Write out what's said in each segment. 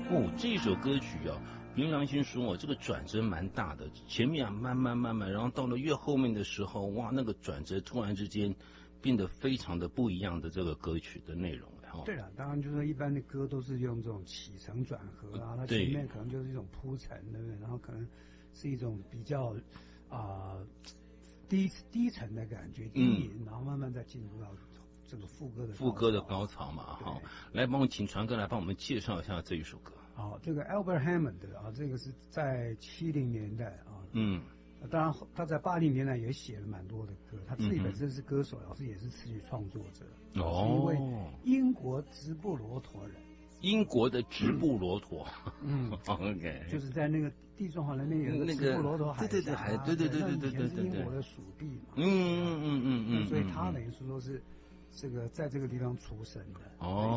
哦，这首歌曲啊，凭良心说哦，这个转折蛮大的。前面啊，慢慢，然后到了越后面的时候，哇，那个转折突然之间变得非常的不一样的这个歌曲的内容。 对了，当然就是说一般的歌都是用这种起承转合啊，它前面可能就是一种铺陈，对不对？然后可能是一种比较低沉的感觉，低吟，然后慢慢再进入到这个副歌的高潮嘛。好，来帮我请传哥来帮我们介绍一下这一首歌。 好，这个 Albert Hammond 啊，这个是在70年代啊，当然他在80年代也写了蛮多的歌，他自己本身是歌手，老师也是词曲创作者，是一位英国直布罗陀人。 英国的直布罗陀，OK， 就是在那个地中海那边有一个直布罗陀海峡，对，以前是英国的属地嘛，所以他等于是说是这个在这个地方出生的。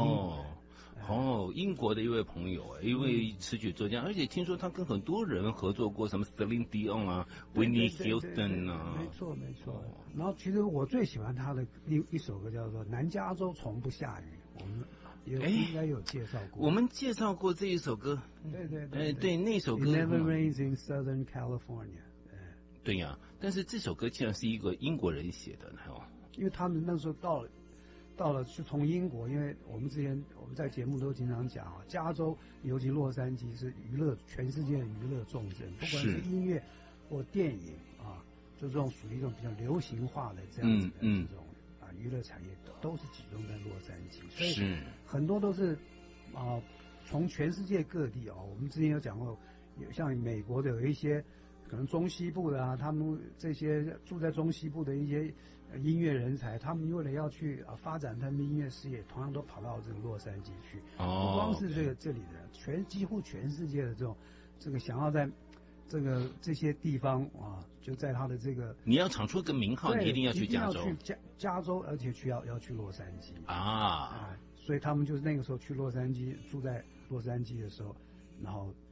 英国的一位朋友，一位词曲作家，而且听说他跟很多人合作过，什么 Celine Dion 啊 ，Whitney Houston 啊， 没错。然后其实我最喜欢他的一首歌叫做《南加州从不下雨》，我们应该有介绍过。 我们介绍过这一首歌，对，那首歌 It Never Rains in Southern California。 对呀，但是这首歌竟然是一个英国人写的， 因为他们那时候到了是从英国，因为我们在节目都经常讲啊，加州尤其洛杉矶是全世界的娱乐重镇，不管是音乐或电影啊，就这种属于一种比较流行化的这样子的这种娱乐产业都是集中在洛杉矶，所以很多都是从全世界各地我们之前有讲过，像美国的有一些可能中西部的他们这些住在中西部的一些音乐人才，他们为了要去发展他们的音乐事业，同样都跑到这个洛杉矶去。不光是这里的，几乎全世界的这个想要在这些地方就在他的这个你要闯出个名号，你一定要去加州， 加州，而且要去洛杉矶所以他们就是那个时候去洛杉矶，住在洛杉矶的时候，然后